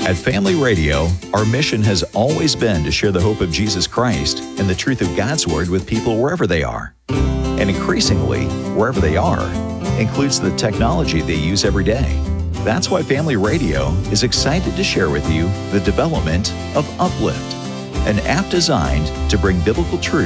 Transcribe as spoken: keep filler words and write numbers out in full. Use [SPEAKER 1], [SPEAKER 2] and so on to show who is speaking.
[SPEAKER 1] At Family Radio, our mission has always been to share the hope of Jesus Christ and the truth of God's Word with people wherever they are. And increasingly, wherever they are, includes the technology they use every day. That's why Family Radio is excited to share with you the development of Uplift, an app designed to bring biblical truth